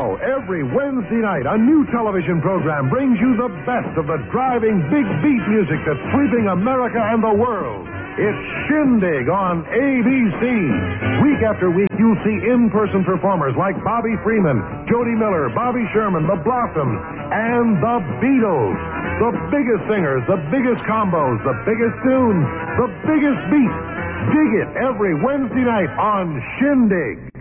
Now, every Wednesday night, a new television program brings you the best of the driving big beat music that's sweeping America and the world. It's Shindig on ABC. Week after week, you'll see in-person performers like Bobby Freeman, Jody Miller, Bobby Sherman, the Blossoms, and the Beatles. The biggest singers, the biggest combos, the biggest tunes, the biggest beats. Dig it every Wednesday night on Shindig.